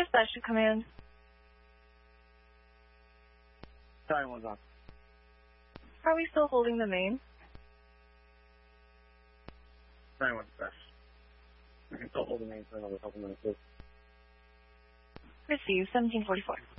Dispatch to command. Sorry, one's on. Are we still holding the main? Sorry, one's best. I can still hold the main for another couple minutes. Receive 1744.